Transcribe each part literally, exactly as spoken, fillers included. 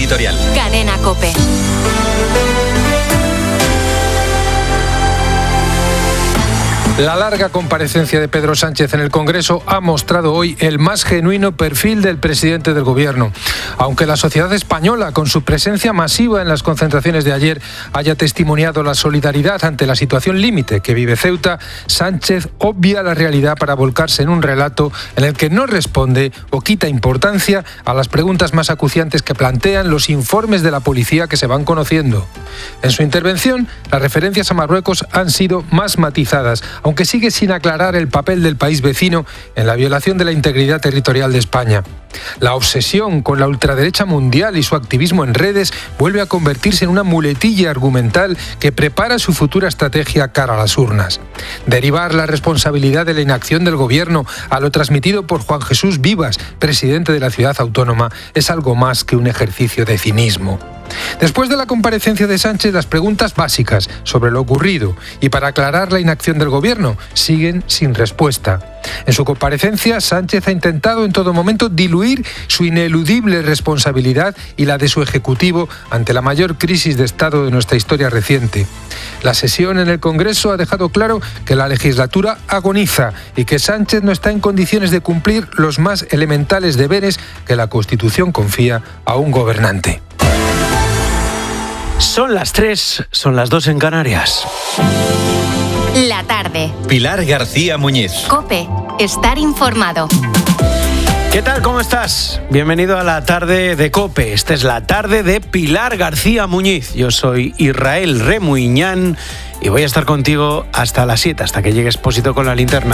Territorial. Cadena COPE. La larga comparecencia de Pedro Sánchez en el Congreso ha mostrado hoy el más genuino perfil del presidente del Gobierno. Aunque la sociedad española, con su presencia masiva en las concentraciones de ayer, haya testimoniado la solidaridad ante la situación límite que vive Ceuta, Sánchez obvia la realidad para volcarse en un relato en el que no responde o quita importancia a las preguntas más acuciantes que plantean los informes de la policía que se van conociendo. En su intervención, las referencias a Marruecos han sido más matizadas, aunque sigue sin aclarar el papel del país vecino en la violación de la integridad territorial de España. La obsesión con la ultraderecha mundial y su activismo en redes vuelve a convertirse en una muletilla argumental que prepara su futura estrategia cara a las urnas. Derivar la responsabilidad de la inacción del Gobierno a lo transmitido por Juan Jesús Vivas, presidente de la ciudad autónoma, es algo más que un ejercicio de cinismo. Después de la comparecencia de Sánchez, las preguntas básicas sobre lo ocurrido y para aclarar la inacción del Gobierno siguen sin respuesta. En su comparecencia, Sánchez ha intentado en todo momento diluir su ineludible responsabilidad y la de su Ejecutivo ante la mayor crisis de Estado de nuestra historia reciente. La sesión en el Congreso ha dejado claro que la legislatura agoniza y que Sánchez no está en condiciones de cumplir los más elementales deberes que la Constitución confía a un gobernante. Son las tres, son las dos en Canarias. La tarde. Pilar García Muñiz. COPE. Estar informado. ¿Qué tal? ¿Cómo estás? Bienvenido a la tarde de COPE. Esta es la tarde de Pilar García Muñiz. Yo soy Israel Remuiñán y voy a estar contigo hasta las siete, hasta que llegue Expósito con la linterna.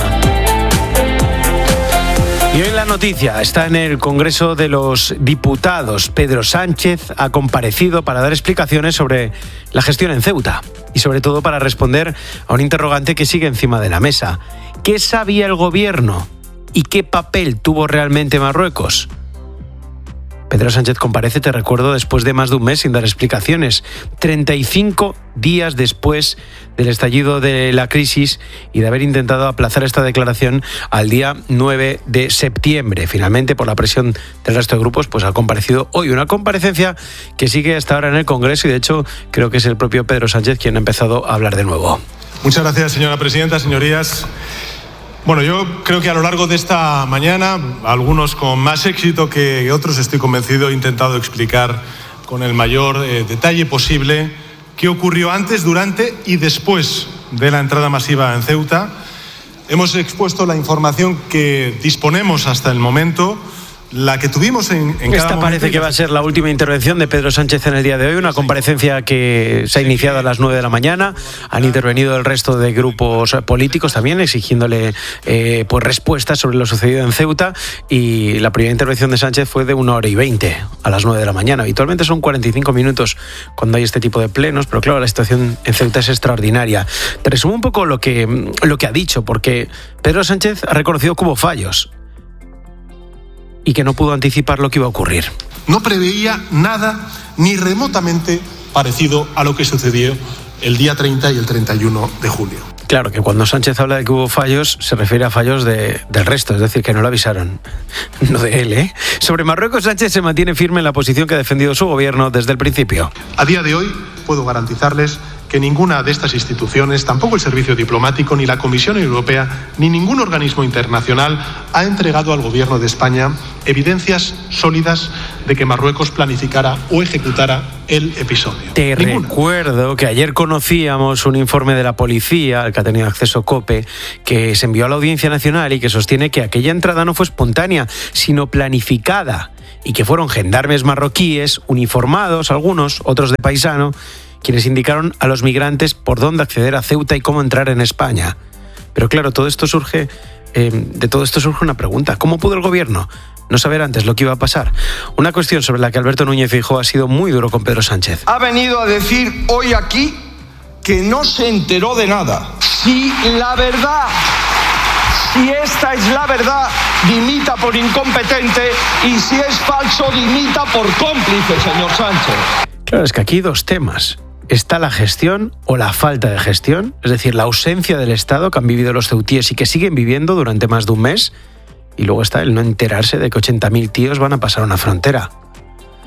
Y hoy la noticia está en el Congreso de los Diputados. Pedro Sánchez ha comparecido para dar explicaciones sobre la gestión en Ceuta y sobre todo para responder a un interrogante que sigue encima de la mesa. ¿Qué sabía el Gobierno y qué papel tuvo realmente Marruecos? Pedro Sánchez comparece, te recuerdo, después de más de un mes sin dar explicaciones. treinta y cinco días después del estallido de la crisis y de haber intentado aplazar esta declaración al día nueve de septiembre. Finalmente, por la presión del resto de grupos, pues ha comparecido hoy. Una comparecencia que sigue hasta ahora en el Congreso y, de hecho, creo que es el propio Pedro Sánchez quien ha empezado a hablar de nuevo. Muchas gracias, señora presidenta, señorías. Bueno, yo creo que a lo largo de esta mañana, algunos con más éxito que otros, estoy convencido, he intentado explicar con el mayor eh, detalle posible qué ocurrió antes, durante y después de la entrada masiva en Ceuta. Hemos expuesto la información que disponemos hasta el momento, la que tuvimos en, en cada momento. Esta parece que va a ser la última intervención de Pedro Sánchez en el día de hoy, una comparecencia que se ha iniciado a las nueve de la mañana. Han intervenido el resto de grupos políticos también, exigiéndole eh, pues respuestas sobre lo sucedido en Ceuta, y la primera intervención de Sánchez fue de una hora y veinte a las nueve de la mañana. Habitualmente son cuarenta y cinco minutos cuando hay este tipo de plenos, pero claro, la situación en Ceuta es extraordinaria. Te resumo un poco lo que, lo que ha dicho, porque Pedro Sánchez ha reconocido que hubo fallos y que no pudo anticipar lo que iba a ocurrir. No preveía nada ni remotamente parecido a lo que sucedió el día treinta y el treinta y uno de julio. Claro, que cuando Sánchez habla de que hubo fallos, se refiere a fallos de, del resto, es decir, que no lo avisaron, no de él, ¿eh? Sobre Marruecos, Sánchez se mantiene firme en la posición que ha defendido su gobierno desde el principio. A día de hoy puedo garantizarles que ninguna de estas instituciones, tampoco el Servicio Diplomático, ni la Comisión Europea, ni ningún organismo internacional ha entregado al Gobierno de España evidencias sólidas de que Marruecos planificara o ejecutara el episodio. Te Ninguna. recuerdo que ayer conocíamos un informe de la policía, al que ha tenido acceso COPE, que se envió a la Audiencia Nacional y que sostiene que aquella entrada no fue espontánea, sino planificada, y que fueron gendarmes marroquíes, uniformados, algunos, otros de paisano, quienes indicaron a los migrantes por dónde acceder a Ceuta y cómo entrar en España. Pero claro, todo esto surge, eh, de todo esto surge una pregunta. ¿Cómo pudo el Gobierno no saber antes lo que iba a pasar? Una cuestión sobre la que Alberto Núñez Feijóo ha sido muy duro con Pedro Sánchez. Ha venido a decir hoy aquí que no se enteró de nada. Si la verdad, si esta es la verdad, dimita por incompetente, y si es falso, dimita por cómplice, señor Sánchez. Claro, es que aquí hay dos temas. Está la gestión o la falta de gestión, es decir, la ausencia del Estado que han vivido los ceutíes y que siguen viviendo durante más de un mes. Y luego está el no enterarse de que ochenta mil tíos van a pasar una frontera.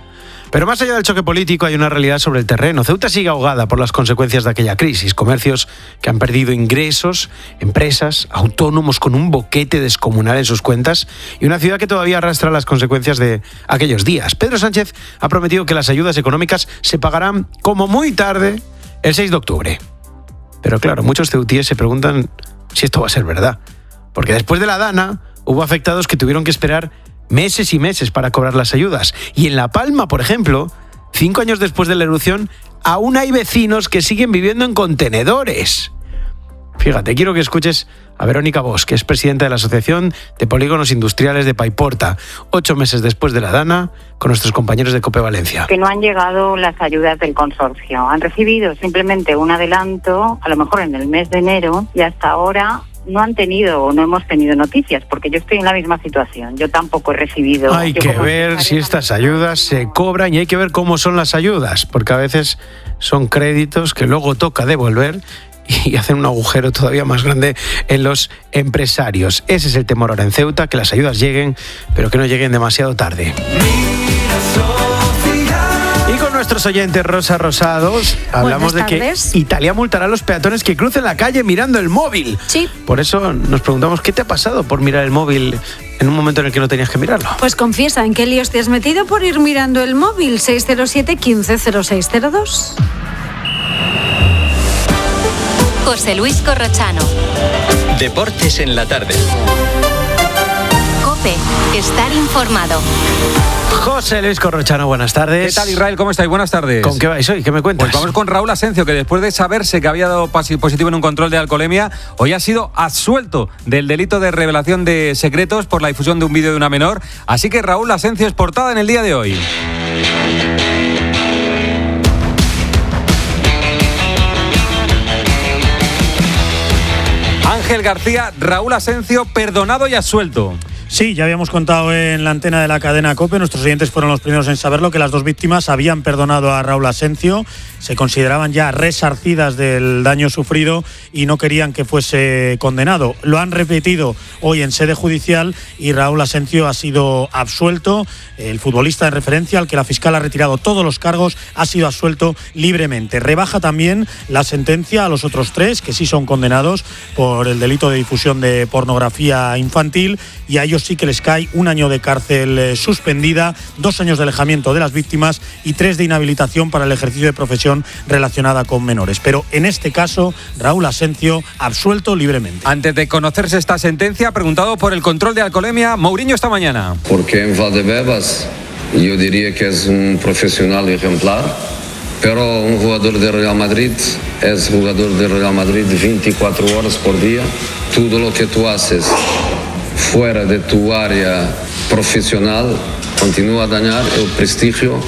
Pero más allá del choque político hay una realidad sobre el terreno. Ceuta sigue ahogada por las consecuencias de aquella crisis. Comercios que han perdido ingresos, empresas, autónomos con un boquete descomunal en sus cuentas y una ciudad que todavía arrastra las consecuencias de aquellos días. Pedro Sánchez ha prometido que las ayudas económicas se pagarán como muy tarde el seis de octubre. Pero claro, muchos ceutíes se preguntan si esto va a ser verdad. Porque después de la Dana hubo afectados que tuvieron que esperar meses y meses para cobrar las ayudas. Y en La Palma, por ejemplo, cinco años después de la erupción, aún hay vecinos que siguen viviendo en contenedores. Fíjate, quiero que escuches a Verónica Bosch, que es presidenta de la Asociación de Polígonos Industriales de Paiporta, ocho meses después de la Dana, con nuestros compañeros de COPE Valencia. Que no han llegado las ayudas del consorcio. Han recibido simplemente un adelanto, a lo mejor en el mes de enero, y hasta ahora no han tenido o no hemos tenido noticias, porque yo estoy en la misma situación. Yo tampoco he recibido... Hay que ver si estas ayudas se cobran y hay que ver cómo son las ayudas, porque a veces son créditos que luego toca devolver y hacen un agujero todavía más grande en los empresarios. Ese es el temor ahora en Ceuta, que las ayudas lleguen, pero que no lleguen demasiado tarde. Y con nuestros oyentes Rosa Rosados hablamos de que Italia multará a los peatones que crucen la calle mirando el móvil. Sí. Por eso nos preguntamos, ¿qué te ha pasado por mirar el móvil en un momento en el que no tenías que mirarlo? Pues confiesa, ¿en qué líos te has metido por ir mirando el móvil? seis cero siete, quince, cero seis cero dos. José Luis Corrochano. Deportes en la tarde. COPE. Estar informado. José Luis Corrochano, buenas tardes. ¿Qué tal, Israel? ¿Cómo estáis? Buenas tardes. ¿Con qué vais hoy? ¿Qué me cuentas? Pues vamos con Raúl Asencio, que después de saberse que había dado positivo en un control de alcoholemia, hoy ha sido absuelto del delito de revelación de secretos por la difusión de un vídeo de una menor. Así que Raúl Asencio es portada en el día de hoy. Ángel García, Raúl Asencio, perdonado y absuelto. Sí, ya habíamos contado en la antena de la cadena COPE, nuestros oyentes fueron los primeros en saberlo, que las dos víctimas habían perdonado a Raúl Asencio, se consideraban ya resarcidas del daño sufrido y no querían que fuese condenado. Lo han repetido hoy en sede judicial y Raúl Asencio ha sido absuelto. El futbolista de referencia, al que la fiscal ha retirado todos los cargos, ha sido absuelto libremente. Rebaja también la sentencia a los otros tres, que sí son condenados por el delito de difusión de pornografía infantil, y a ellos sí que les cae un año de cárcel eh, suspendida, dos años de alejamiento de las víctimas y tres de inhabilitación para el ejercicio de profesión relacionada con menores. Pero en este caso, Raúl Asencio absuelto libremente. Antes de conocerse esta sentencia, preguntado por el control de alcoholemia, Mourinho esta mañana. Porque en Valdebebas yo diría que es un profesional ejemplar, pero un jugador de Real Madrid es jugador de Real Madrid veinticuatro horas por día. Todo lo que tú haces fuera de tu área profesional continúa a dañar el prestigio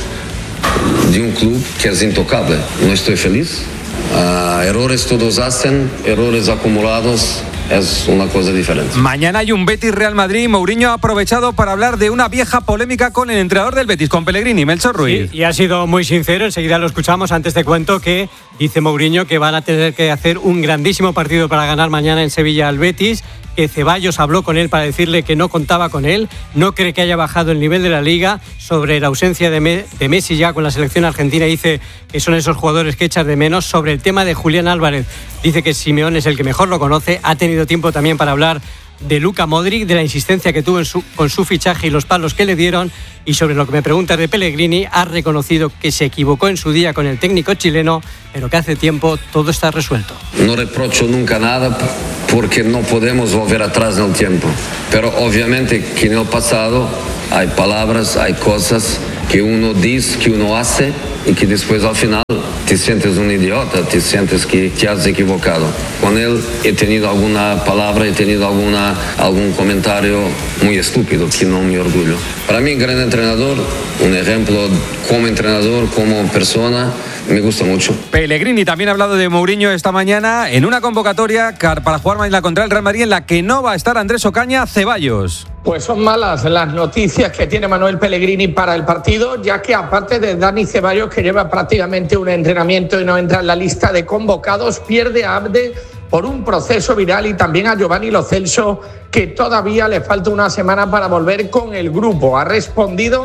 de un club que es intocable. No estoy feliz. Uh, errores todos hacen, errores acumulados es una cosa diferente. Mañana hay un Betis Real Madrid. Mourinho ha aprovechado para hablar de una vieja polémica con el entrenador del Betis, con Pellegrini, Melchor Ruiz. Sí, y ha sido muy sincero, enseguida lo escuchamos. Antes te cuento que dice Mourinho que van a tener que hacer un grandísimo partido para ganar mañana en Sevilla al Betis, que Ceballos habló con él para decirle que no contaba con él, no cree que haya bajado el nivel de la Liga. Sobre la ausencia de, Me- de Messi ya con la selección argentina, dice que son esos jugadores que echas de menos. Sobre el tema de Julián Álvarez, dice que Simeone es el que mejor lo conoce. Ha tenido tiempo también para hablar de Luka Modric, de la insistencia que tuvo en su, con su fichaje y los palos que le dieron. Y sobre lo que me preguntas de Pellegrini, ha reconocido que se equivocó en su día con el técnico chileno, pero que hace tiempo todo está resuelto. No reprocho nunca nada porque no podemos volver atrás en el tiempo, pero obviamente que en el pasado hay palabras, hay cosas que uno dice, que uno hace y que después al final te sientes un idiota, te sientes que te has equivocado. Con él he tenido alguna palabra, he tenido alguna, algún comentario muy estúpido que no me orgullo. Para mí, gran entrenador, un ejemplo como entrenador, como persona, me gusta mucho. Pellegrini también ha hablado de Mourinho esta mañana en una convocatoria para jugar mañana contra el Real Madrid en la que no va a estar Andrés Ocaña. Ceballos. Pues son malas las noticias que tiene Manuel Pellegrini para el partido, ya que aparte de Dani Ceballos, que lleva prácticamente un entrenamiento y no entra en la lista de convocados, pierde a Abde por un proceso viral y también a Giovanni Lo Celso, que todavía le falta una semana para volver con el grupo. Ha respondido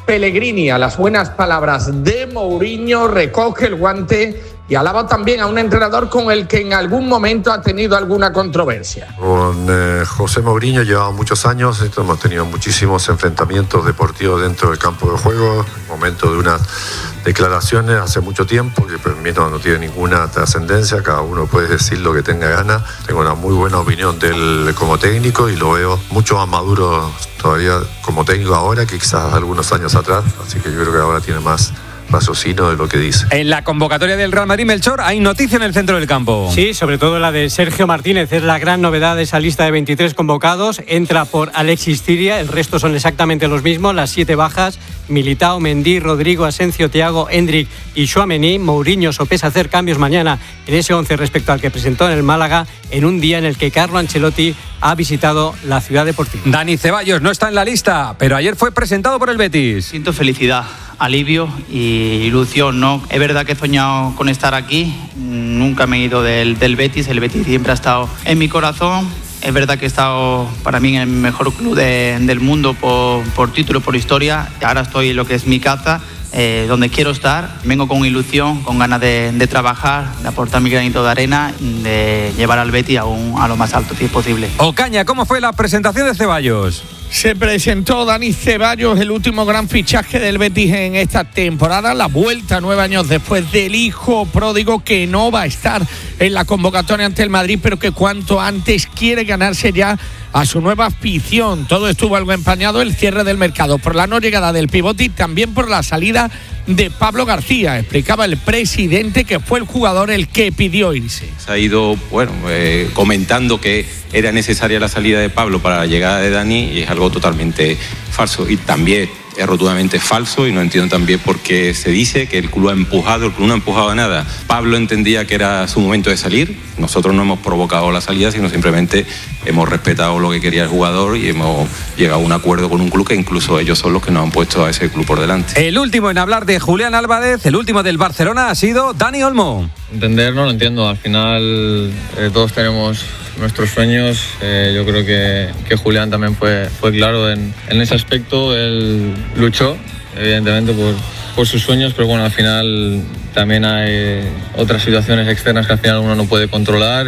Pellegrini, a las buenas palabras de Mourinho, recoge el guante y alaba también a un entrenador con el que en algún momento ha tenido alguna controversia. Con eh, José Mourinho llevamos muchos años, hemos tenido muchísimos enfrentamientos deportivos dentro del campo de juego, en momento de unas declaraciones hace mucho tiempo, que para mí no, no tiene ninguna trascendencia, cada uno puede decir lo que tenga ganas. Tengo una muy buena opinión de él como técnico y lo veo mucho más maduro todavía como técnico ahora que quizás algunos años atrás, así que yo creo que ahora tiene más raciocinio de lo que dice. En la convocatoria del Real Madrid, Melchor, hay noticia en el centro del campo. Sí, sobre todo la de Sergio Martínez, es la gran novedad de esa lista de veintitrés convocados. Entra por Alexis Ciria, el resto son exactamente los mismos, las siete bajas: Militao, Mendy, Rodrigo, Asensio, Thiago, Endrick y Tchouaméni. Mourinho sopesa hacer cambios mañana en ese once respecto al que presentó en el Málaga, en un día en el que Carlo Ancelotti ha visitado la ciudad deportiva. Dani Ceballos no está en la lista, pero ayer fue presentado por el Betis. Siento felicidad, alivio y ilusión, ¿no? Es verdad que he soñado con estar aquí, nunca me he ido del, del Betis, el Betis siempre ha estado en mi corazón. Es verdad que he estado para mí en el mejor club de, del mundo por, por título, por historia. Ahora estoy en lo que es mi casa, eh, donde quiero estar. Vengo con ilusión, con ganas de, de trabajar, de aportar mi granito de arena, de llevar al Betis a, un, a lo más alto si es posible. Ocaña, ¿cómo fue la presentación de Ceballos? Se presentó Dani Ceballos, el último gran fichaje del Betis en esta temporada, la vuelta nueve años después del hijo pródigo que no va a estar en la convocatoria ante el Madrid, pero que cuanto antes quiere ganarse ya a su nueva afición. Todo estuvo algo empañado el cierre del mercado por la no llegada del pivote y también por la salida de Pablo García. Explicaba el presidente que fue el jugador el que pidió irse. Se ha ido, bueno, eh, comentando que era necesaria la salida de Pablo para la llegada de Dani y es algo totalmente falso y también es rotundamente falso y no entiendo también por qué se dice que el club ha empujado, el club no ha empujado a nada. Pablo entendía que era su momento de salir, nosotros no hemos provocado la salida, sino simplemente hemos respetado lo que quería el jugador y hemos llegado a un acuerdo con un club que incluso ellos son los que nos han puesto a ese club por delante. El último en hablar de Julián Álvarez, el último del Barcelona, ha sido Dani Olmo. Entender no lo entiendo, al final eh, todos tenemos nuestros sueños, eh, yo creo que, que Julián también fue, fue claro en, en ese aspecto, él luchó evidentemente por, por sus sueños, pero bueno, al final también hay otras situaciones externas que al final uno no puede controlar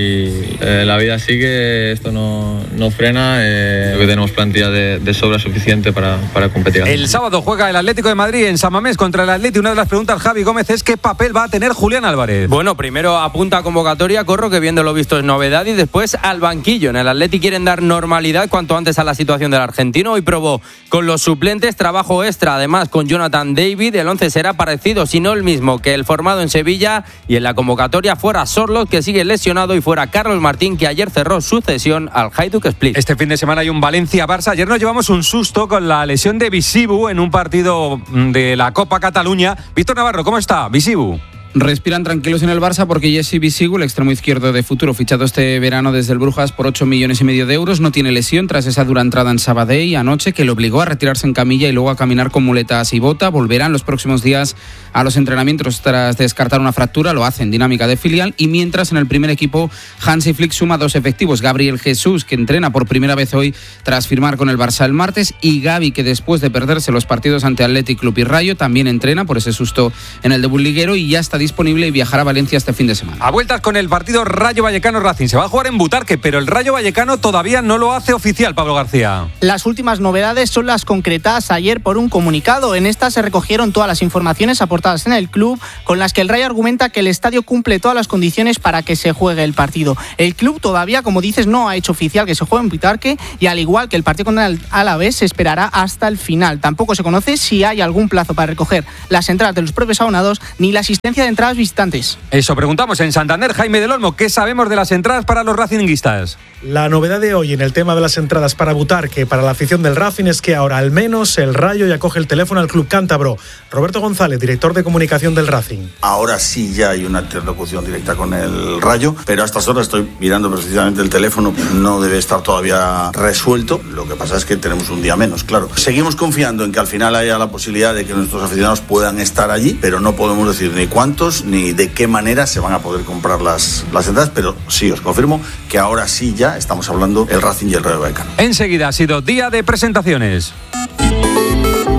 y eh, la vida sigue, esto no, no frena, eh, creo que tenemos plantilla de, de sobra suficiente para, para competir. El sábado juega el Atlético de Madrid en San Mamés contra el Atleti. Una de las preguntas, Javi Gómez, es ¿qué papel va a tener Julián Álvarez? Bueno, primero apunta a convocatoria, Corro, que viendo lo visto es novedad, y después al banquillo. En el Atleti quieren dar normalidad cuanto antes a la situación del argentino. Hoy probó con los suplentes, trabajo extra además con Jonathan David. El once será parecido, si no el mismo que el formado en Sevilla, y en la convocatoria fuera Sorloth, que sigue lesionado, y fuera Carlos Martín, que ayer cerró su cesión al Hajduk Split. Este fin de semana hay un Valencia-Barça. Ayer nos llevamos un susto con la lesión de Visibu en un partido de la Copa Cataluña. Víctor Navarro, ¿cómo está Visibu? Respiran tranquilos en el Barça porque Jesse Visigu, el extremo izquierdo de futuro, fichado este verano desde el Brujas por ocho millones y medio de euros, no tiene lesión tras esa dura entrada en Sabadell anoche que le obligó a retirarse en camilla y luego a caminar con muletas y bota. Volverán los próximos días a los entrenamientos tras descartar una fractura, lo hacen dinámica de filial, y mientras en el primer equipo Hansi Flick suma dos efectivos: Gabriel Jesús, que entrena por primera vez hoy tras firmar con el Barça el martes, y Gavi, que después de perderse los partidos ante Athletic Club y Rayo también entrena por ese susto en el debut liguero y ya está disponible y viajará a Valencia este fin de semana. A vueltas con el partido Rayo Vallecano-Racing. Se va a jugar en Butarque, pero el Rayo Vallecano todavía no lo hace oficial, Pablo García. Las últimas novedades son las concretadas ayer por un comunicado. En esta se recogieron todas las informaciones aportadas en el club, con las que el Rayo argumenta que el estadio cumple todas las condiciones para que se juegue el partido. El club todavía, como dices, no ha hecho oficial que se juegue en Butarque, y al igual que el partido contra el Alavés se esperará hasta el final. Tampoco se conoce si hay algún plazo para recoger las entradas de los propios abonados ni la asistencia de entradas visitantes. Eso preguntamos en Santander. Jaime del Olmo, ¿qué sabemos de las entradas para los racinguistas? La novedad de hoy en el tema de las entradas para Butarque, para la afición del Racing, es que ahora al menos el Rayo ya coge el teléfono al club cántabro. Roberto González, director de comunicación del Racing. Ahora sí ya hay una interlocución directa con el Rayo, pero a estas horas estoy mirando precisamente el teléfono, no debe estar todavía resuelto. Lo que pasa es que tenemos un día menos, claro. Seguimos confiando en que al final haya la posibilidad de que nuestros aficionados puedan estar allí, pero no podemos decir ni cuántos ni de qué manera se van a poder comprar las, las entradas, pero sí os confirmo que ahora sí ya estamos hablando el Racing y el Rayo Vallecano. Enseguida ha sido día de presentaciones.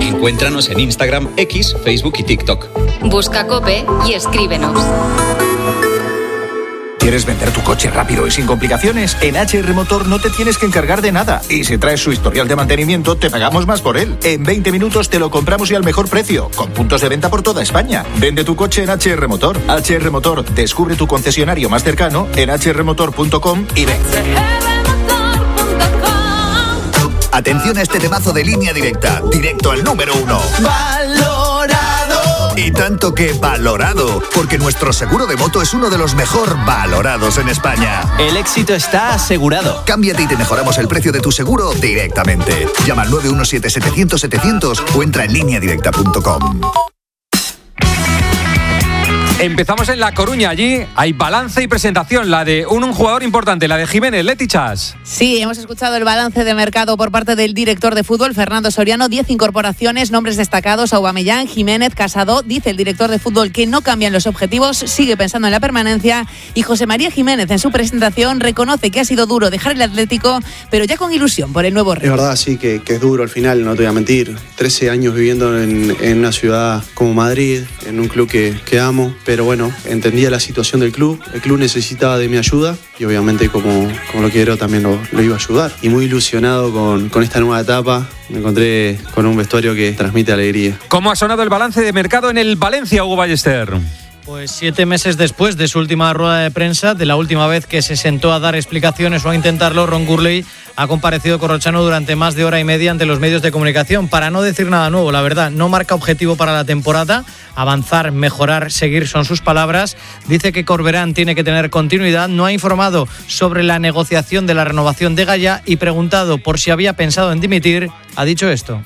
Encuéntranos en Instagram, X, Facebook y TikTok. Busca COPE y escríbenos. ¿Quieres vender tu coche rápido y sin complicaciones? En H R Motor no te tienes que encargar de nada. Y si traes su historial de mantenimiento, te pagamos más por él. En veinte minutos te lo compramos y al mejor precio, con puntos de venta por toda España. Vende tu coche en H R Motor. H R Motor, descubre tu concesionario más cercano en h r motor punto com y ven. Atención a este temazo de Línea Directa, directo al número uno. ¡Valorado! Y tanto que valorado, porque nuestro seguro de moto es uno de los mejor valorados en España. El éxito está asegurado. Cámbiate y te mejoramos el precio de tu seguro directamente. Llama al nueve uno siete setecientos setecientos o entra en línea directa punto com. Empezamos en La Coruña. Allí hay balance y presentación, la de un, un jugador importante, la de Jiménez. Leti Chas. Sí, hemos escuchado el balance de mercado por parte del director de fútbol, Fernando Soriano. Diez incorporaciones, nombres destacados: Aubameyang, Jiménez, Casado. Dice el director de fútbol que no cambian los objetivos, sigue pensando en la permanencia. Y José María Jiménez, en su presentación, reconoce que ha sido duro dejar el Atlético, pero ya con ilusión por el nuevo reto. Es verdad, sí, que, que es duro al final, no te voy a mentir. trece años viviendo en, en una ciudad como Madrid, en un club que, que amo. Pero bueno, entendía la situación del club, el club necesitaba de mi ayuda y obviamente como, como lo quiero también lo, lo iba a ayudar. Y muy ilusionado con, con esta nueva etapa, me encontré con un vestuario que transmite alegría. ¿Cómo ha sonado el balance de mercado en el Valencia, Hugo Ballester? Pues siete meses después de su última rueda de prensa, de la última vez que se sentó a dar explicaciones o a intentarlo, Ron Gurley ha comparecido Corrochano durante más de hora y media ante los medios de comunicación. Para no decir nada nuevo, la verdad, no marca objetivo para la temporada. Avanzar, mejorar, seguir son sus palabras. Dice que Corberán tiene que tener continuidad. No ha informado sobre la negociación de la renovación de Gaya y, preguntado por si había pensado en dimitir, ha dicho esto.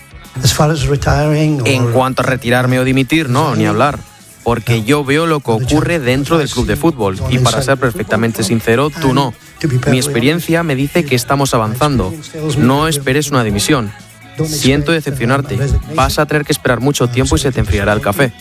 En cuanto a retirarme o dimitir, no, ni hablar. Porque yo veo lo que ocurre dentro del club de fútbol y, para ser perfectamente sincero, tú no. Mi experiencia me dice que estamos avanzando. No esperes una dimisión. Siento decepcionarte. Vas a tener que esperar mucho tiempo y se te enfriará el café.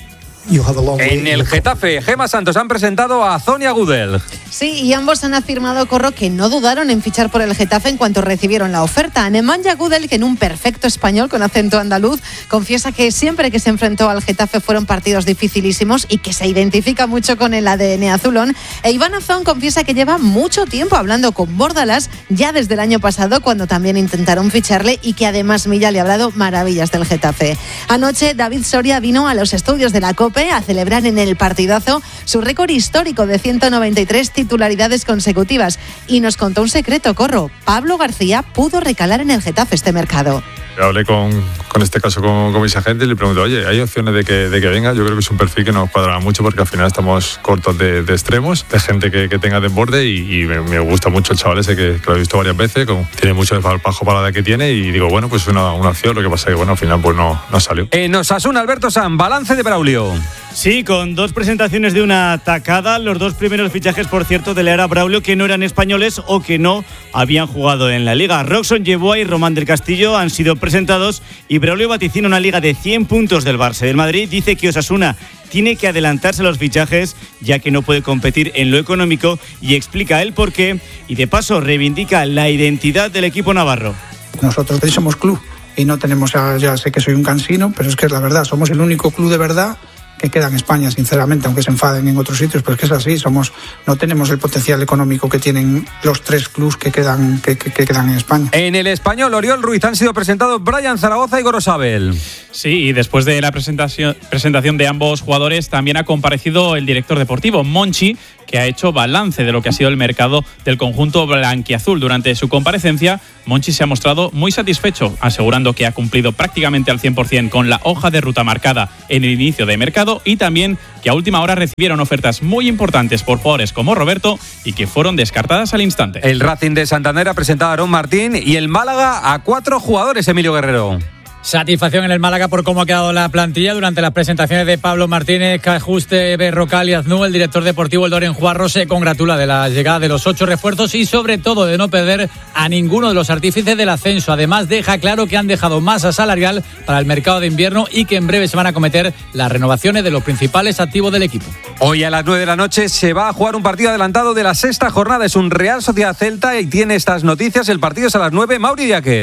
En el Getafe, Gemma Santos han presentado a Sonia Gudel. Sí, y ambos han afirmado, Corro, que no dudaron en fichar por el Getafe en cuanto recibieron la oferta. Nemanja Gudel, que en un perfecto español con acento andaluz, confiesa que siempre que se enfrentó al Getafe fueron partidos dificilísimos y que se identifica mucho con el A D N azulón. E Iván Azón confiesa que lleva mucho tiempo hablando con Bórdalas, ya desde el año pasado, cuando también intentaron ficharle, y que además Milla le ha hablado maravillas del Getafe. Anoche, David Soria vino a los estudios de la COPE a celebrar en el partidazo su récord histórico de ciento noventa y tres titularidades consecutivas y nos contó un secreto, Corro. Pablo García pudo recalar en el Getafe este mercado. Yo hablé con, con este caso con, con mis agentes y le pregunté, oye, ¿hay opciones de que, de que venga? Yo creo que es un perfil que nos cuadra mucho porque al final estamos cortos de, de extremos, de gente que, que tenga desborde y, y me, me gusta mucho el chaval ese que, que lo he visto varias veces, con, tiene mucho desparpajo para la edad que tiene y digo, bueno, pues es una, una opción, lo que pasa es que bueno, al final pues no, no salió. En Osasuna, Alberto San, balance de Braulio. Sí, con dos presentaciones de una tacada, los dos primeros fichajes, por cierto, de la era Braulio, que no eran españoles o que no habían jugado en la Liga. Roxon Yeboah y Román del Castillo han sido presentados y Braulio vaticina una Liga de cien puntos del Barça. Del Madrid dice que Osasuna tiene que adelantarse a los fichajes ya que no puede competir en lo económico y explica el porqué y de paso reivindica la identidad del equipo navarro. Nosotros somos club y no tenemos, ya, ya sé que soy un cansino, pero es que es la verdad, somos el único club de verdad que queda en España, sinceramente, aunque se enfaden en otros sitios, pero es que es así, somos, no tenemos el potencial económico que tienen los tres clubs que quedan, que, que, que quedan en España. En el Español, Oriol Ruiz, han sido presentados Brian Zaragoza y Gorosabel. Sí, y después de la presentación, presentación de ambos jugadores, también ha comparecido el director deportivo, Monchi, que ha hecho balance de lo que ha sido el mercado del conjunto blanquiazul. Durante su comparecencia, Monchi se ha mostrado muy satisfecho, asegurando que ha cumplido prácticamente al cien por ciento con la hoja de ruta marcada en el inicio de mercado y también que a última hora recibieron ofertas muy importantes por jugadores como Roberto y que fueron descartadas al instante. El Racing de Santander ha presentado a Aarón Martín y el Málaga a cuatro jugadores, Emilio Guerrero. Satisfacción en el Málaga por cómo ha quedado la plantilla durante las presentaciones de Pablo Martínez, Cajuste, Berrocal y Aznú. El director deportivo, el Doren Juarro, se congratula de la llegada de los ocho refuerzos y sobre todo de no perder a ninguno de los artífices del ascenso. Además, deja claro que han dejado masa salarial para el mercado de invierno y que en breve se van a cometer las renovaciones de los principales activos del equipo. Hoy a las nueve de la noche se va a jugar un partido adelantado de la sexta jornada. Es un Real Sociedad Celta y tiene estas noticias. El partido es a las nueve. Mauri Díaz.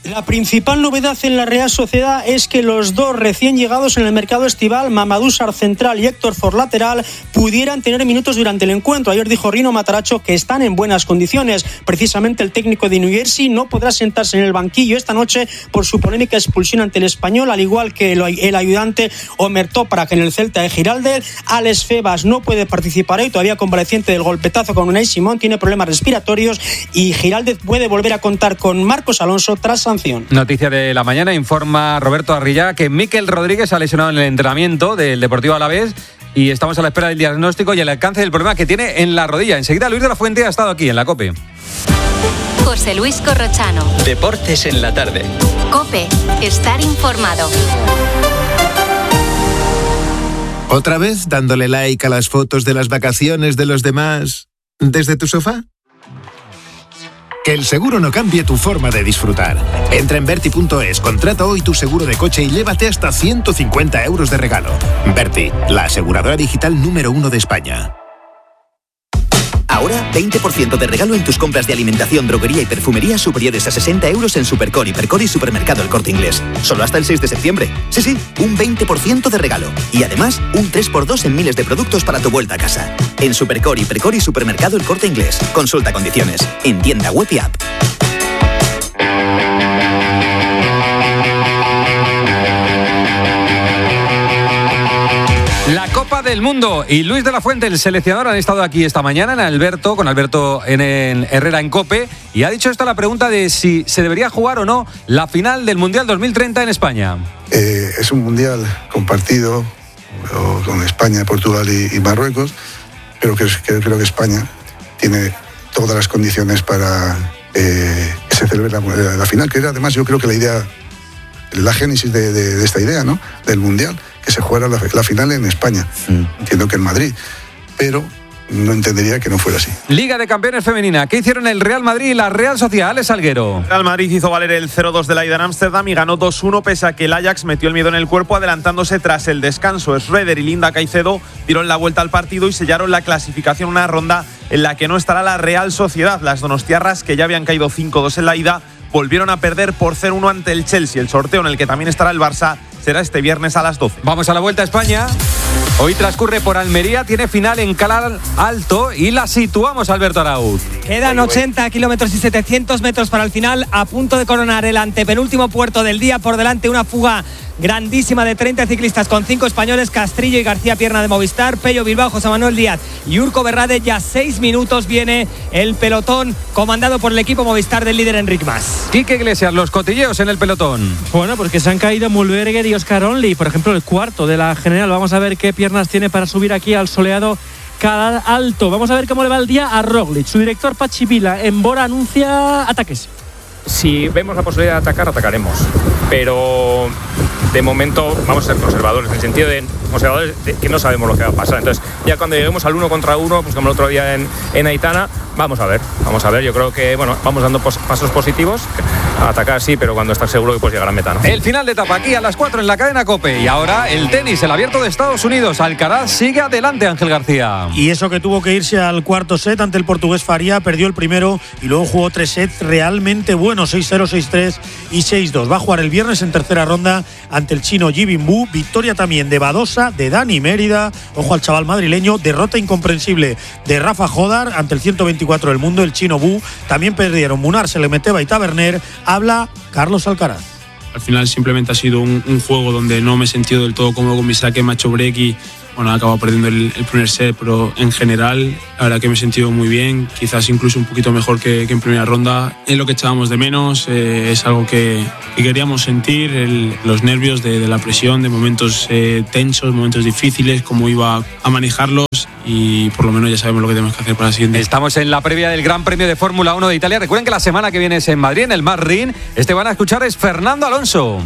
La principal novedad en la Real Sociedad es que los dos recién llegados en el mercado estival, Mamadou Sarr central y Héctor Ford lateral, pudieran tener minutos durante el encuentro. Ayer dijo Rino Mataracho que están en buenas condiciones. Precisamente el técnico de New Jersey no podrá sentarse en el banquillo esta noche por su polémica expulsión ante el Español, al igual que el ayudante Omer Toprak en el Celta de Giraldez. Alex Febas no puede participar hoy, todavía convaleciente del golpetazo con Unai Simón, tiene problemas respiratorios, y Giraldez puede volver a contar con Marcos Alonso tras sanción. Noticia de la mañana, informa Roberto Arrillá que Mikel Rodríguez ha lesionado en el entrenamiento del Deportivo Alavés y estamos a la espera del diagnóstico y el alcance del problema que tiene en la rodilla. Enseguida Luis de la Fuente ha estado aquí en la COPE. José Luis Corrochano. Deportes en la tarde. COPE. Estar informado. ¿Otra vez dándole like a las fotos de las vacaciones de los demás desde tu sofá? Que el seguro no cambie tu forma de disfrutar. Entra en Berti punto es, contrata hoy tu seguro de coche y llévate hasta ciento cincuenta euros de regalo. Berti, la aseguradora digital número uno de España. Ahora, veinte por ciento de regalo en tus compras de alimentación, droguería y perfumería superiores a sesenta euros en Supercore, Hipercore y Supermercado El Corte Inglés. Solo hasta el seis de septiembre. Sí, sí, un veinte por ciento de regalo. Y además, un tres por dos en miles de productos para tu vuelta a casa. En Supercore, Hipercore y Supermercado El Corte Inglés. Consulta condiciones. En tienda web y app. La Copa del Mundo y Luis de la Fuente, el seleccionador, han estado aquí esta mañana en Alberto, con Alberto en, en Herrera en COPE, y ha dicho esta la pregunta de si se debería jugar o no la final del Mundial dos mil treinta en España. Eh, es un Mundial compartido con España, Portugal y, y Marruecos, pero que, que creo que España tiene todas las condiciones para eh, que se celebre la, la final, que era además yo creo que la idea, la génesis de, de, de esta idea, ¿no?, del Mundial, que se jugara la, la final en España. Mm. Entiendo que en Madrid, pero no entendería que no fuera así. Liga de Campeones Femenina. ¿Qué hicieron el Real Madrid y la Real Sociedad? Alex Salguero. Real Madrid hizo valer el cero dos de la ida en Ámsterdam y ganó dos uno pese a que el Ajax metió el miedo en el cuerpo adelantándose tras el descanso. Schroeder y Linda Caicedo dieron la vuelta al partido y sellaron la clasificación, una ronda en la que no estará la Real Sociedad. Las donostiarras, que ya habían caído cinco dos en la ida, volvieron a perder por cero uno ante el Chelsea. El sorteo, en el que también estará el Barça, será este viernes a las doce. Vamos a la Vuelta a España. Hoy transcurre por Almería, tiene final en Calar Alto y la situamos, Alberto Arauz. Quedan ochenta kilómetros y setecientos metros para el final, a punto de coronar el antepenúltimo puerto del día. Por delante una fuga grandísima de treinta ciclistas con cinco españoles, Castrillo y García Pierna de Movistar, Pello Bilbao, José Manuel Díaz y Urco Berrade. Ya seis minutos viene el pelotón comandado por el equipo Movistar del líder Enric Mas. Quique Iglesias, los cotilleos en el pelotón. Bueno, pues que se han caído Mulberger y Oscar Only, por ejemplo, el cuarto de la general. Vamos a ver qué piernas tiene para subir aquí al soleado Calar Alto. Vamos a ver cómo le va el día a Roglic. Su director Pachi Vila en Bora anuncia ataques. Si vemos la posibilidad de atacar, atacaremos. Pero de momento vamos a ser conservadores, en el sentido de conservadores de que no sabemos lo que va a pasar. Entonces, ya cuando lleguemos al uno contra uno, pues como el otro día en, en Aitana, vamos a ver, vamos a ver. Yo creo que, bueno, vamos dando pos, pasos positivos. A atacar sí, pero cuando estás seguro que puedes llegar a meta, ¿no? El final de etapa aquí a las cuatro en la cadena COPE. Y ahora el tenis, el Abierto de Estados Unidos. Alcaraz sigue adelante, Ángel García. Y eso que tuvo que irse al cuarto set ante el portugués Faria, perdió el primero y luego jugó tres sets realmente buenos, seis cero, seis tres y seis dos. Va a jugar el viernes en tercera ronda ante el chino Yibin Bu. Victoria también de Badosa, de Dani Mérida. Ojo al chaval madrileño. Derrota incomprensible de Rafa Jodar ante el ciento veinticuatro del mundo, el chino Bu. También perdieron Munar, Selemeteva y Taberner. Habla Carlos Alcaraz. Al final simplemente ha sido un, un juego donde no me he sentido del todo cómodo con mi saque, me ha hecho break y bueno, he acabado perdiendo el, el primer set, pero en general la verdad que me he sentido muy bien, quizás incluso un poquito mejor que, que en primera ronda. Es lo que echábamos de menos, eh, es algo que, que queríamos sentir, el, los nervios de, de la presión, de momentos eh, tensos, momentos difíciles, cómo iba a manejarlos y por lo menos ya sabemos lo que tenemos que hacer para la siguiente. Estamos en la previa del Gran Premio de Fórmula uno de Italia. Recuerden que la semana que viene es en Madrid, en el Marrin. Este van a escuchar es Fernando Alonso.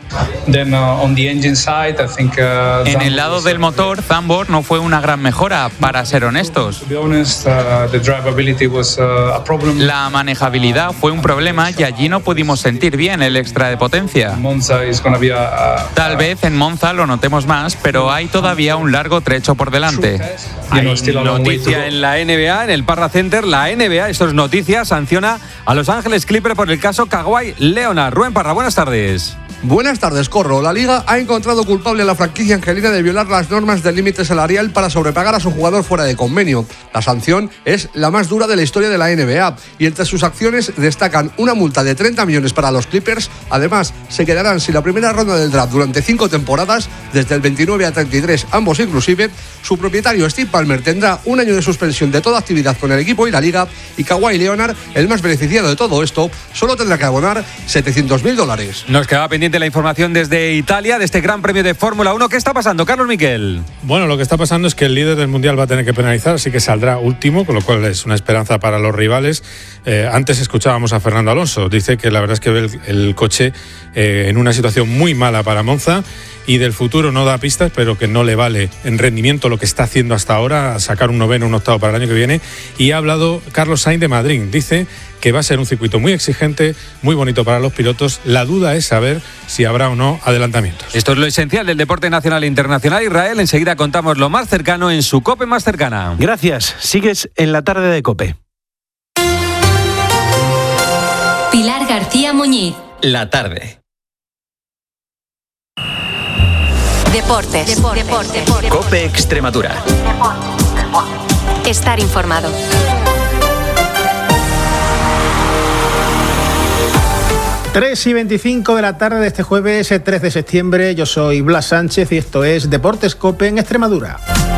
Then uh, on the engine side, I think uh, en el lado del motor, Zandvoort no fue una gran mejora, para ser honestos. To be honest, uh, the drivability was uh, a problem. La manejabilidad fue un problema y allí no pudimos sentir bien el extra de potencia. Monza is gonna be a, a, Tal vez en Monza lo notemos más, pero hay todavía un largo trecho por delante. Hay noticia en la N B A, en el Parra Center. La N B A, esto es noticia, sanciona a Los Ángeles Clippers por el caso Kawhi Leonard. Rubén Parra, buenas tardes. Buenas tardes, Corro. La Liga ha encontrado culpable a la franquicia angelina de violar las normas del límite salarial para sobrepagar a su jugador fuera de convenio. La sanción es la más dura de la historia de la N B A y entre sus acciones destacan una multa de treinta millones para los Clippers. Además, se quedarán sin la primera ronda del draft durante cinco temporadas, desde el veintinueve a treinta y tres, ambos inclusive. Su propietario, Steve Palmer, tendrá un año de suspensión de toda actividad con el equipo y la Liga. Y Kawhi Leonard, el más beneficiado de todo esto, solo tendrá que abonar setecientos mil dólares. Nos quedaba pendiente la información desde Italia, de este Gran Premio de Fórmula uno. ¿Qué está pasando, Carlos Miquel? Bueno, lo que está pasando es que el líder del Mundial va a tener que penalizar, así que saldrá último, con lo cual es una esperanza para los rivales. Eh, antes escuchábamos a Fernando Alonso. Dice que la verdad es que ve el, el coche eh, en una situación muy mala para Monza y del futuro no da pistas, pero que no le vale en rendimiento lo que está haciendo hasta ahora, sacar un noveno, un octavo para el año que viene. Y ha hablado Carlos Sainz de Madrid. Dice que va a ser un circuito muy exigente, muy bonito para los pilotos. La duda es saber si habrá o no adelantamientos. Esto es lo esencial del deporte nacional e internacional. Israel, enseguida contamos lo más cercano en su COPE más cercana. Gracias. Sigues en la tarde de COPE. Pilar García Muñiz. La tarde. Deportes. Deportes. Deportes. Deportes. COPE Extremadura. Estar informado. tres y veinticinco de la tarde de este jueves tres de septiembre. Yo soy Blas Sánchez y esto es Deportes COPE en Extremadura.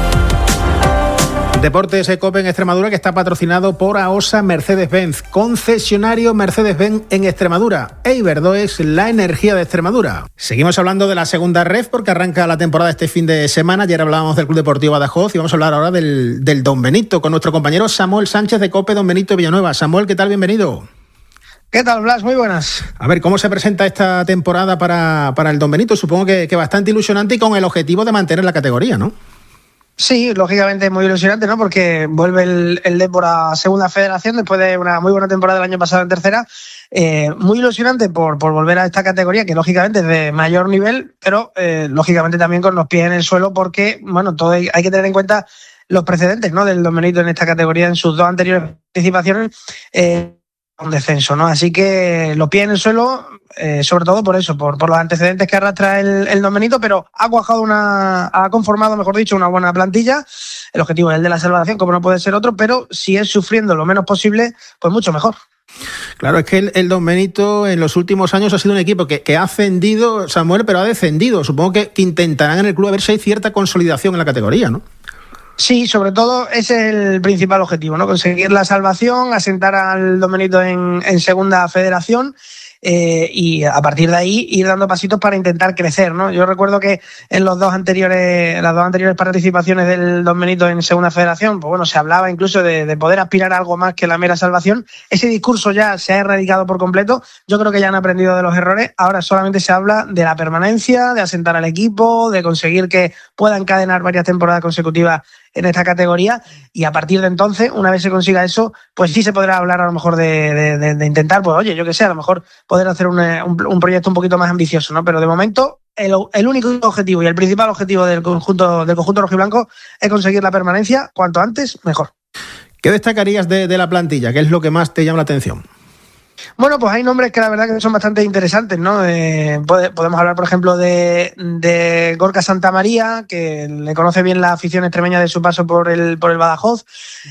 Deportes COPE en Extremadura, que está patrocinado por AOSA Mercedes-Benz, concesionario Mercedes-Benz en Extremadura. e Iberdrola, la energía de Extremadura. Seguimos hablando de la segunda ref porque arranca la temporada este fin de semana. Ayer hablábamos del Club Deportivo Badajoz y vamos a hablar ahora del, del Don Benito con nuestro compañero Samuel Sánchez de COPE Don Benito Villanueva. Samuel, ¿qué tal? Bienvenido. ¿Qué tal, Blas? Muy buenas. A ver, ¿cómo se presenta esta temporada para, para el Don Benito? Supongo que, que bastante ilusionante y con el objetivo de mantener la categoría, ¿no? Sí, lógicamente muy ilusionante, ¿no? Porque vuelve el, el Depor a segunda federación después de una muy buena temporada del año pasado en tercera. Eh, muy ilusionante por, por volver a esta categoría, que lógicamente es de mayor nivel, pero eh, lógicamente también con los pies en el suelo, porque, bueno, todo hay, hay que tener en cuenta los precedentes, ¿no? Del Don Benito en esta categoría en sus dos anteriores participaciones. Eh, un descenso, ¿no? Así que los pies en el suelo, eh, sobre todo por eso, por, por los antecedentes que arrastra el, el Don Benito, pero ha cuajado una, ha conformado, mejor dicho, una buena plantilla. El objetivo es el de la salvación, como no puede ser otro, pero si es sufriendo lo menos posible, pues mucho mejor. Claro, es que el, el Don Benito en los últimos años ha sido un equipo que, que ha ascendido, Samuel, pero ha descendido. Supongo que, que intentarán en el club a ver si hay cierta consolidación en la categoría, ¿no? Sí, sobre todo ese es el principal objetivo, ¿no? Conseguir la salvación, asentar al Don Benito en, en segunda federación. Eh, y a partir de ahí ir dando pasitos para intentar crecer, ¿no? Yo recuerdo que en los dos anteriores, las dos anteriores participaciones del Don Benito en segunda federación, pues bueno, se hablaba incluso de, de poder aspirar a algo más que la mera salvación. Ese discurso ya se ha erradicado por completo. Yo creo que ya han aprendido de los errores. Ahora solamente se habla de la permanencia, de asentar al equipo, de conseguir que pueda encadenar varias temporadas consecutivas en esta categoría, y a partir de entonces, una vez se consiga eso, pues sí se podrá hablar a lo mejor de, de, de, de intentar, pues oye, yo que sé, a lo mejor poder hacer un, un, un proyecto un poquito más ambicioso, ¿no? Pero de momento, el, el único objetivo y el principal objetivo del conjunto, del conjunto rojiblanco es conseguir la permanencia, cuanto antes, mejor. ¿Qué destacarías de, de la plantilla? ¿Qué es lo que más te llama la atención? Bueno, pues hay nombres que la verdad que son bastante interesantes, ¿no? Eh, podemos hablar, por ejemplo, de, de Gorka Santamaría, que le conoce bien la afición extremeña de su paso por el, por el Badajoz.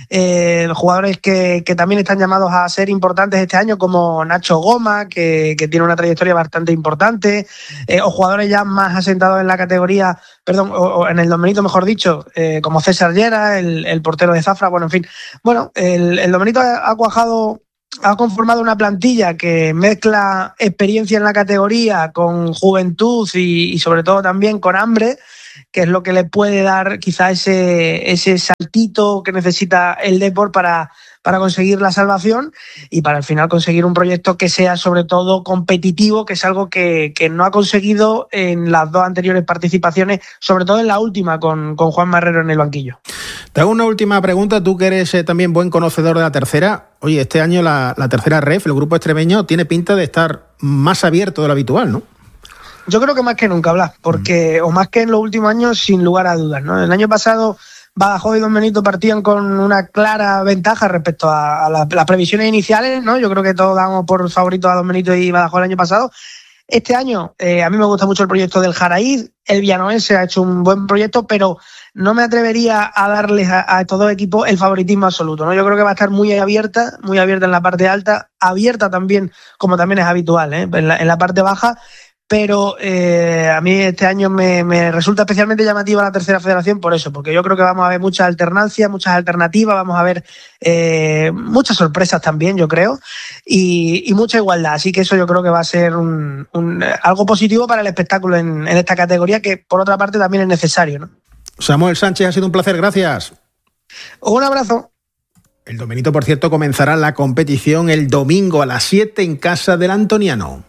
Eh, jugadores que, que también están llamados a ser importantes este año, como Nacho Goma, que, que tiene una trayectoria bastante importante, eh, o jugadores ya más asentados en la categoría, perdón, o, o en el Don Benito, mejor dicho, eh, como César Llera, el, el portero de Zafra, bueno, en fin. Bueno, el, el Don Benito ha, ha cuajado... ha conformado una plantilla que mezcla experiencia en la categoría con juventud y, y sobre todo también con hambre, que es lo que le puede dar quizá ese, ese saltito que necesita el Depor para, para conseguir la salvación y para al final conseguir un proyecto que sea sobre todo competitivo, que es algo que, que no ha conseguido en las dos anteriores participaciones, sobre todo en la última con, con Juan Marrero en el banquillo. Te hago una última pregunta, tú que eres eh, también buen conocedor de la tercera. Oye, este año la, la tercera ref, el grupo extremeño, tiene pinta de estar más abierto de lo habitual, ¿no? Yo creo que más que nunca, Blas, porque, mm. o más que en los últimos años, sin lugar a dudas, ¿no? El año pasado Badajoz y Don Benito partían con una clara ventaja respecto a, a la, las previsiones iniciales, ¿no? Yo creo que todos damos por favorito a Don Benito y Badajoz el año pasado. Este año, eh, a mí me gusta mucho el proyecto del Jaraíz, el Villanuense ha hecho un buen proyecto, pero no me atrevería a darles a, a estos dos equipos el favoritismo absoluto, ¿no? Yo creo que va a estar muy abierta, muy abierta en la parte alta, abierta también, como también es habitual, ¿eh? en, la, en la parte baja, pero eh, a mí este año me, me resulta especialmente llamativa la tercera federación por eso, porque yo creo que vamos a ver mucha alternancia, muchas alternativas, vamos a ver eh, muchas sorpresas también, yo creo, y, y mucha igualdad, así que eso yo creo que va a ser un, un, algo positivo para el espectáculo en, en esta categoría, que por otra parte también es necesario, ¿no? Samuel Sánchez, ha sido un placer, gracias. Un abrazo. El Don Benito, por cierto, comenzará la competición el domingo a las siete en casa del Antoniano.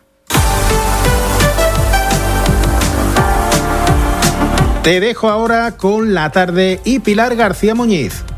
Te dejo ahora con La Tarde y Pilar García Muñiz.